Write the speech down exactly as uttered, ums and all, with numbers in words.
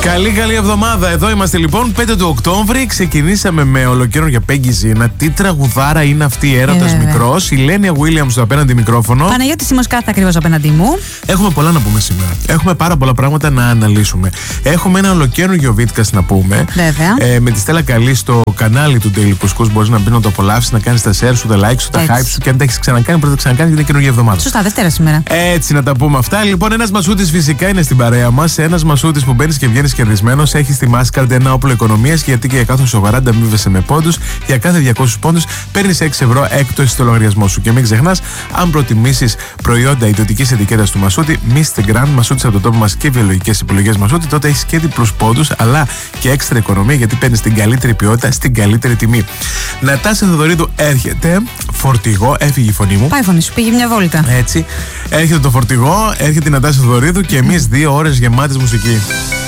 Καλή καλή εβδομάδα. Εδώ είμαστε λοιπόν πέντε του Οκτώβρη. Ξεκινήσαμε με ολοκαίρια Πέγγι Ζήνα. Τι τραγουδάρα είναι αυτή η έρωτας ε, μικρός. Η Λένια Williams στο απέναντι μικρόφωνο. Παναγιώτη Σιμοσκάθα ακριβώς απέναντί μου. Έχουμε πολλά να πούμε σήμερα. Έχουμε πάρα πολλά πράγματα να αναλύσουμε. Έχουμε ένα ολοκαίριο Βίτκας να πούμε. Βέβαια. Ε, με τη Στέλλα Καλή στο κανάλι του Daily Couscous. Μπορείς να μπει να το απολαύσεις, να κάνεις τα share σου, τα like σου, τα Έτσι. hype σου. Και αν τα έχεις ξανακάνει, πρώτα ξανακάνει γιατί είναι καινούργια εβδομάδα. Σωστά, Δευτέρα σήμερα. Έτσι να τα πούμε αυτά. Λοιπόν, ένας Μασούτης φυσικά είναι στην παρέα μας. Ένας Μασούτης που μπαίνεις και βγαίνεις κερδισμένος. Έχει στη Mastercard ένα όπλο οικονομίας, γιατί και για κάθε σοβαρά ανταμείβεσαι με πόντους. Για κάθε διακόσιους πόντους παίρνεις έξι ευρώ έκπτωση στο λογαριασμό σου. Και μην ξεχνάς, αν προτιμήσεις προϊόντα ιδιωτικής ετικέτας του Μασούτη, Mister Grand, Μασούτης από το τόπο μας και βιολογικές επιλογές Μασούτη, τότε έχεις και διπλούς πόντους, αλλά και έξτρα οικονομία, γιατί παίρνεις την καλύτερη ποιότητα στην καλύτερη τιμή. Νατάσα Θεοδωρίδου έρχεται. Φορτηγό, έφυγε η φωνή μου. Πάει η φωνή σου, πήγε μια βόλτα. Έτσι. Έρχεται το φορτηγό, έρχεται η Νατάσα Θεοδωρίδου και εμείς δύο ώρες γεμάτες μουσική.